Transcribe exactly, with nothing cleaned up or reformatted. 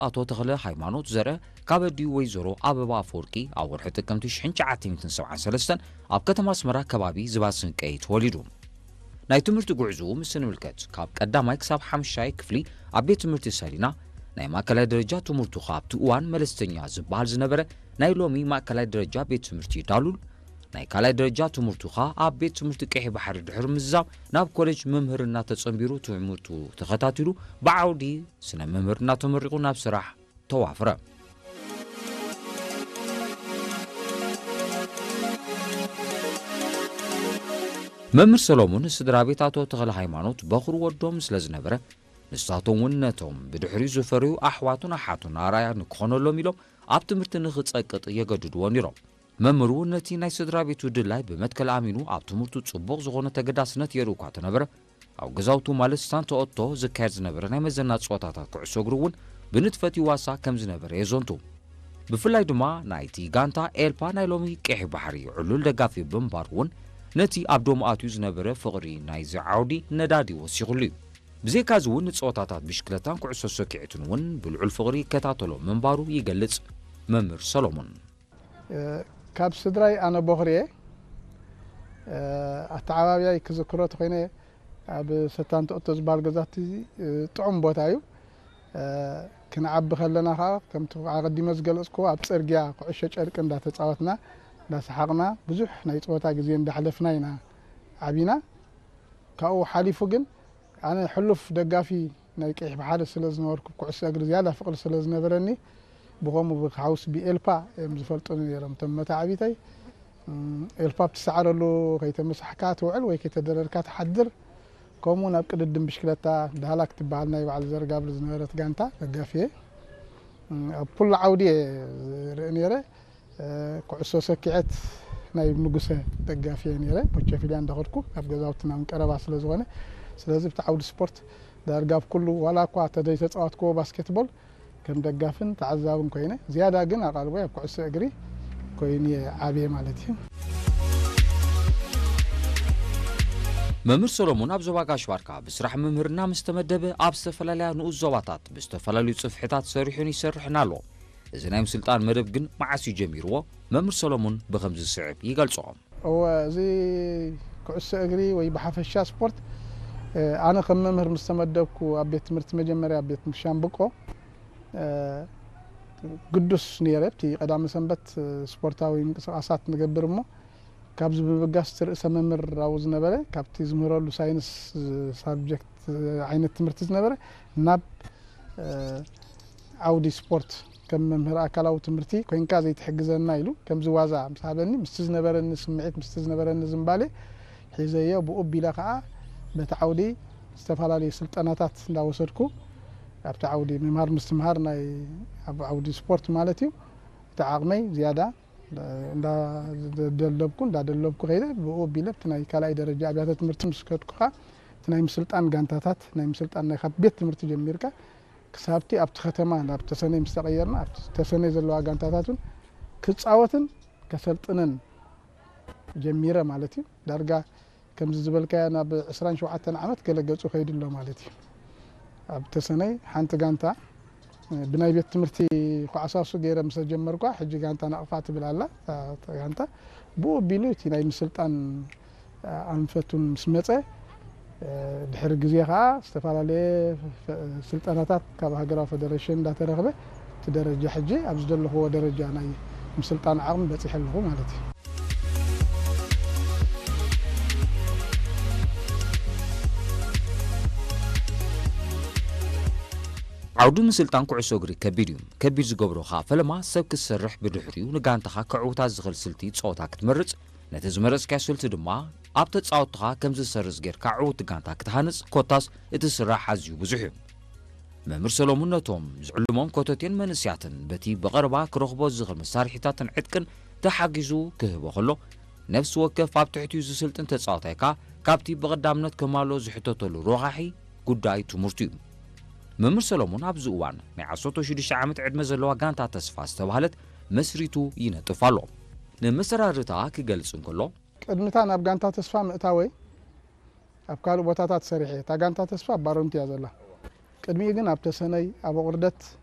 አቶ ተክለ ሃይማኖት ዘረ ካበዲ ወይዘሮ አበባ አፈወርቂ ኣብ ወርሒ ጥቅምቲ ኣልፍ ትሽዓተ ሰብዓ ሰለስተ ኣብ ከተማ ኣስመራ ከባቢ ዝባስንቀይ ተወሊዱ ናይ ትምህርቲ ጉዕዞ ምስ ንምልከት ካብ ቀዳማይ ክሳብ ሓሙሽታይ ክፍሊ ኣብ ቤት ትምህርቲ ሰሪና ናይ ማእከላይ ደረጃ ትምህርቱ ካብቲ እዋን መለስተኛ ዝበሃል ዝነበረ ናይ ሎሚ ማእከላይ ደረጃ ቤት ትምህርቲ ዳሉል ናይ ካልኣይ ደረጃ ትምህርቱ ኻ ኣብ ቤት ትምህርቲ ቀይሕ ባሕሪ ድሕሪ ምዛብ ናብ ኮሌጅ መምህርና ተጸምቢሩ ትምህርቱ ተኸታቲሉ ብዓውዲ ስነ መምህርና ተመሪቑ ናብ ስራሕ ተዋፍረ መምህር ሰሎሞን ስድራ ቤት አቶ ተክለ ሃይማኖት በኽሩ ወዶም ስለዝነበረ ንሳቶም ውነቶም ብድሕሪ ዝፈርዩ ኣሕዋቱን ኣሓቱን ኣራያ ንክኾነሎም ኢሎም ኣብ ትምህርቲ ንኽጸቅጥ የገድድዎ ነይሮም መምህሩ ነቲ ናይ ስድራ ቤቱ ድላይ በመትከል ኣሚኑ ኣብ ትምህርቱ ጽቡቕ ዝኾነ ተገዳስነት የርእዩ እኳ ተነበረ ኣብ ገዛውቱ ማለት ስታንቶ ኦቶ ዝካየድ ዝነበረ ናይ መዘናግዒ ጸወታታት ኩዕሶ እግሪ እውን ብንጥፈት ይዋሳ ከም ዝነበረ የዘንቱ ብፍላይ ድማ ናይቲ ጋንታ ኤልፓ ናይ ሎሚ ቀይሕ ባሕሪ ዕሉል ደጋፊ ብምባር እውን ነቲ ኣብ ዶም ኣትዩ ዝነበረ ፍቕሪ ናይ ዝዓውዲ ነዳዲ ወሲኹሉ እዩ ብዘይካዚ እውን ጸወታታት ብሽክለታን ኩዕሶ ሰኪዔትን እውን ብልዑል ፍቕሪ ይከታተሎ ምንባሩ ይገልጽ መምህር ሰሎሞን ካብ ስድራይ ኣነ በኽርየ ኣተዓባብያይ ክዝክሮ ተኾይነ ኣብ ሰታንቶ ኦቶ ዝበሃል ገዛቲ ጥዑም ቦታ እዩ ክንዓቢ ከለና ኸ ከምቲ ኣቐዲመ ዝገለጽክዎ ኣብ ጽርግያ ኩዕሾ ጨርቂ እንዳተጻወትና እንዳሰሓቕና ብዙሕ ናይ ጸወታ ግዜ እንዳሕለፍና ኢና ዓቢና ካብኡ ሓሊፉ ግን ኣነ ሕሉፍ ደጋፊ ናይ ቀይሕ ባሕሪ ስለ ዝነበርኩ ኩዕሶ እግሪ ዝያዳ ፍቕሪ ስለ ዝነበረኒ ብኸምኡ ብሓውስ ብኤልፓ እዮም ዝፈልጡኒ ነይሮም እቶም መታዓቢተይ ኤልፓ ብትሰዓረሉ ከይተመሳሕካ ትውዕል ወይ ከይተደረርካ ትሓድር ከምኡ ናብ ቅድድም ብሽክለታ ዳህላክ ትበሃል ናይ በዓል ዘርጋብሪ ዝነበረት ጋንታ ደጋፊየ ኣብ ኩሉ ዓውዲ ርኢ ነይረ ኩዕሶ ሰኪዔት ናይ ንጉሰ ደጋፊየ ነይረ ቦቸፊልያ እንዳኸድኩ ኣብ ገዛውትና ቀረባ ስለ ዝኾነ ስለዚ ብቲ ዓውዲ ስፖርት ዳርጋ ብኩሉ ዋላ እኳ ተዘይተፃወትክዎ ባስኬትቦል ከም ደጋፍን ተዓዛብን ኮይነ ዝያዳ ግን ኣቓልቦ ኣብ ኩዕሶ እግሪ ኮይነ ዓብየ ማለት እዩ መምህር ሰሎሞን ኣብ ዞባ ጋሽ ባርካ ብስራሕ መምህርና ምስ ተመደበ ኣብ ዝተፈላለያ ንኡስ ዞባታት ብዝተፈላለዩ ጽፍሕታት ሰሪሑን ይሰርሕን ኣሎ እዚ ናይ ምስልጣን መደብ ግን መዓስ እዩ ጀሚርዎ መምህር ሰሎሞን ብኸምዚ ዝስዕብ ይገልጾም እዚ ኩዕሶ እግሪ ወይ ብሓፈሻ ስፖርት ኣነ ከም መምህር ምስ ተመደብኩ ኣብ ቤት ትምህርቲ መጀመርያ ኣብ ቤት ትምህርቲ ሻምብቆ ቅዱስ ነይረ እቲ ቀዳሚ ሰንበት ስፖርታዊ ምንቅስቓሳት ንገብር እሞ ካብ ዝብጋስ ርእሰ መምህር ኣብኡ ዝነበረ ካብቲ ዝምህረሉ ሳይንስ ሳብጀክት ዓይነት ትምህርቲ ዝነበረ ናብ ዓውዲ ስፖርት ከም መምህር ኣካላዊ ትምህርቲ ኮይንካ ዘይትሕግዘና ኢሉ ከምዚ ዋዛ ምሳበኒ ምስ ዝነበረኒ ስምዒት ምስ ዝነበረኒ ዝምባሌ ሒዘየ ብኡ ቢላ ከዓ በቲ ዓውዲ ዝተፈላለዩ ስልጠናታት እንዳወሰድኩ ኣብቲ ዓውዲ ምምሃር ምስትምሃር ናይ ኣብ ዓውዲ ስፖርት ማለት እዩ እቲ ዓቕመይ ዝያዳ እንዳደለብኩ እንዳደለብኩ ኸይደ ብኡ ቢለብቲ ናይ ካልኣይ ደረጃ ኣብያተ ትምህርቲ ምስ ከድኩ ኸ እቲ ናይ ምስልጣን ጋንታታት ናይ ምስልጣን ናይ ካብ ቤት ትምህርቲ ጀሚርካ ክሳብቲ ኣብቲ ከተማ ናብ ተሰነይ ምስ ተቐየርና ኣብቲ ተሰነይ ዘለዋ ጋንታታትን ክፃወትን ከሰልጥንን ጀሚረ ማለት እዩ ዳርጋ ከምዚ ዝበልካያ ናብ عشرين وسبعة ዓመት ገለገጹ ኸይድሎ ማለት እዩ ኣብ ተሰነይ ሓንቲ ጋንታ ብናይ ቤት ትምህርቲ ኳዓሳሱ ገይረ ምስ ጀመርኳ ሕጂ ጋንታ ናቕፋ ትብል ኣላ ጋንታ ብኡ ቢሉ እቲ ናይ ምስልጣን ኣንፈቱን ምስ መፀ ድሕሪ ግዜ ከዓ ዝተፈላለየ ስልጠናታት ካብ ሃገራዊ ፌደሬሽን እንዳተረኸበ እቲ ደረጃ ሕጂ ኣብ ዝደለኽዎ ደረጃ ናይ ምስልጣን ዓቕሚ በፂሐ ኣለኹ ማለት እዩ عودو مسلطان ኩዕሶ እግሪ ከቢድ እዩ ከቢድ ዝገብሮ ኻ ፈለማ ሰብ ክሰርሕ ብድሕሪኡ ንጋንታኻ ክዕውታ ዝኽእል ስልቲ ጾታ ክትመርጽ ነቲ ዝመረጽካ ስልቲ ድማ ኣብ ተጻወትካ ከም ዝሰርዝ ጌርካ ዕውት ጋንታ ክትሃንጽ ኮታስ እቲ ስራሕ ኣዝዩ ብዙሕ እዩ መምህር ሰሎሞን ነቶም ዝዕልሞም ኮተቴን መንስያትን በቲ በቐረባ ክረኽቦ ዝኽእል መሳርሒታትን ዕጥቅን ተሓጊዙ ክህቦ ከሎ ነፍሲ ወከፍ ኣብ ትሕቲኡ ዝስልጥን ተጻወታይካ ካብቲ በቐዳምነት ከማሎ ዝሕተተሉ ሮኻሒ ጉዳይ ትምህርቲ እዩ መምህር ሰሎሞን ኣብዚ እዋን ናይ عشرة وشድሽተ ዓመት ዕድመ ዘለዋ ጋንታ ተስፋ ዝተባሃለት መስሪቱ ይነጥፍ ኣሎ ንመሰራርታ ክገልጽ እንከሎ ቅድምታ ናብ ጋንታ ተስፋ ምእታወይ ኣብ ካልእ ቦታታት ሰሪሐ እታ ጋንታ ተስፋ ባሮንቲ እያ ዘላ ቅድሚ ግን ኣብ ተሰነይ ኣብ ቁርደት